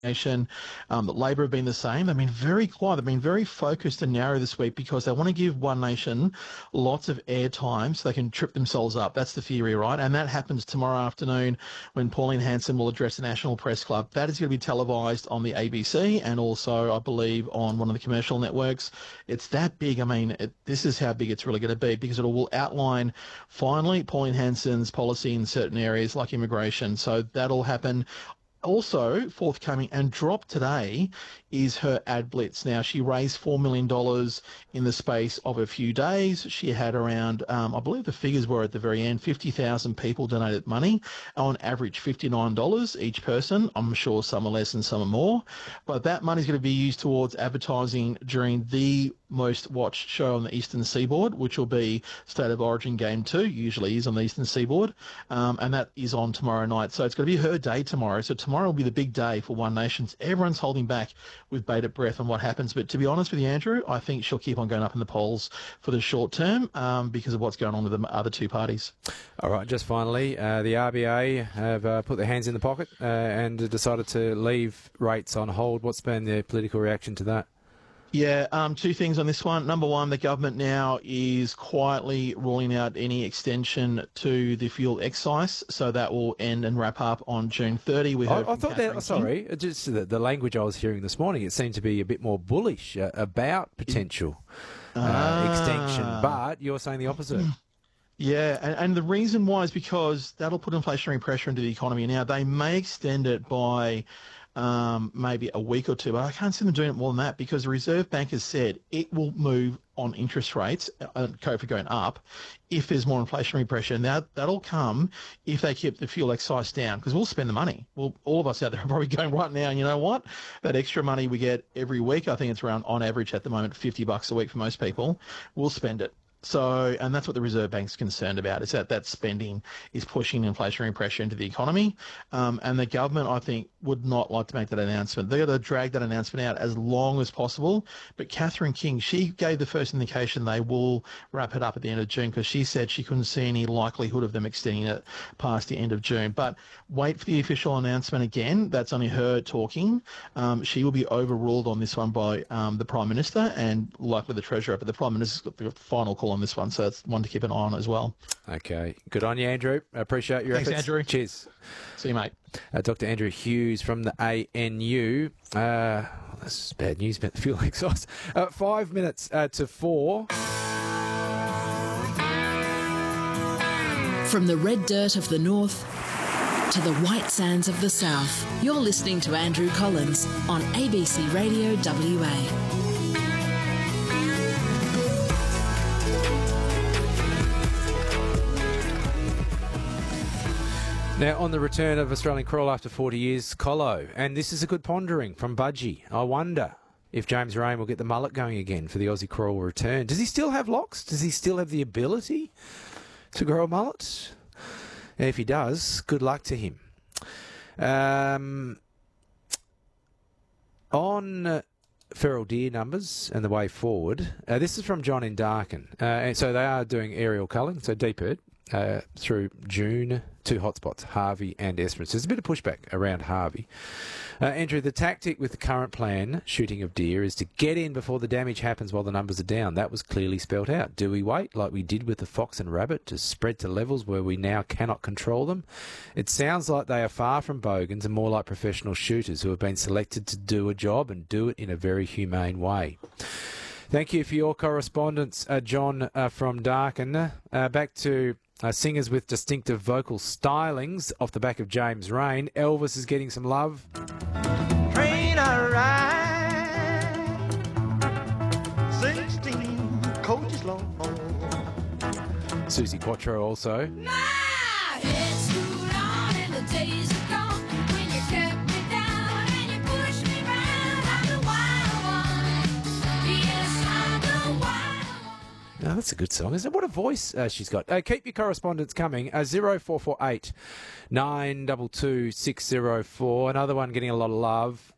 Nation, that Labor have been the same. They've been very quiet. They've been very focused and narrow this week because they want to give One Nation lots of airtime so they can trip themselves up. That's the theory, right? And that happens tomorrow afternoon when Pauline Hanson will address the National Press Club. That is going to be televised on the ABC and also, I believe, on one of the commercial networks. It's that big. I mean, this is how big it's really going to be because it will outline, finally, Pauline Hanson's policy in certain areas like immigration. So that'll happen. Also forthcoming and dropped today is her ad blitz. Now, she raised $4 million in the space of a few days. She had around, I believe the figures were at the very end, 50,000 people donated money, on average $59 each person. I'm sure some are less and some are more. But that money is going to be used towards advertising during the most watched show on the Eastern Seaboard, which will be State of Origin Game 2, usually is on the Eastern Seaboard, and that is on tomorrow night. So it's going to be her day tomorrow. So tomorrow will be the big day for One Nation. Everyone's holding back with bated breath on what happens. But to be honest with you, Andrew, I think she'll keep on going up in the polls for the short term because of what's going on with the other two parties. All right, just finally, the RBA have put their hands in the pocket and decided to leave rates on hold. What's been the political reaction to that? Yeah, two things on this one. Number one, the government now is quietly ruling out any extension to the fuel excise, so that will end and wrap up on June 30. I thought that, sorry, just the language I was hearing this morning, it seemed to be a bit more bullish about potential extension, but you're saying the opposite. Yeah, and the reason why is because that'll put inflationary pressure into the economy. Now, they may extend it by maybe a week or two, but I can't see them doing it more than that because the Reserve Bank has said it will move on interest rates, COVID going up, if there's more inflationary pressure. Now, that'll come if they keep the fuel excise down because we'll spend the money. Well, all of us out there are probably going right now, and you know what? That extra money we get every week, I think it's around, on average at the moment, $50 a week for most people, we'll spend it. So, and that's what the Reserve Bank's concerned about, is that spending is pushing inflationary pressure into the economy. And the government, I think, would not like to make that announcement. They're going to drag that announcement out as long as possible. But Catherine King, she gave the first indication they will wrap it up at the end of June because she said she couldn't see any likelihood of them extending it past the end of June. But wait for the official announcement again. That's only her talking. She will be overruled on this one by the Prime Minister and likely the Treasurer. But the Prime Minister's got the final call on this one, so it's one to keep an eye on as well. Okay. Good on you, Andrew. I appreciate your efforts. Thanks, Andrew. Cheers. See you, mate. Dr. Andrew Hughes from the ANU. This is bad news about the fuel excise. 5 minutes to 4. From the red dirt of the north to the white sands of the south, you're listening to Andrew Collins on ABC Radio WA. Now, on the return of Australian Crawl after 40 years, Colo. And this is a good pondering from Budgie. I wonder if James Rain will get the mullet going again for the Aussie Crawl return. Does he still have locks? Does he still have the ability to grow a mullet? And if he does, good luck to him. On feral deer numbers and the way forward, this is from John in Darkin. And so they are doing aerial culling, so deep herd, through June. Two hotspots, Harvey and Esperance. There's a bit of pushback around Harvey. Andrew, the tactic with the current plan, shooting of deer, is to get in before the damage happens while the numbers are down. That was clearly spelt out. Do we wait, like we did with the fox and rabbit, to spread to levels where we now cannot control them? It sounds like they are far from bogans and more like professional shooters who have been selected to do a job and do it in a very humane way. Thank you for your correspondence, John from Darkin. Back to singers with distinctive vocal stylings off the back of James Rain. Elvis is getting some love. Train I ride, 16 coaches long. Susie Quattro also. My head's screwed on and the days are gone when you kept me down and you pushed me round. I'm the wild one. Yes, I'm the wild one. Oh, that's a good song, isn't it? What a voice she's got. Keep your correspondence coming. 0448 922 604. Another one getting a lot of love.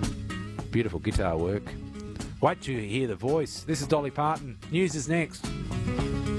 Beautiful guitar work. Wait till you hear the voice. This is Dolly Parton. News is next.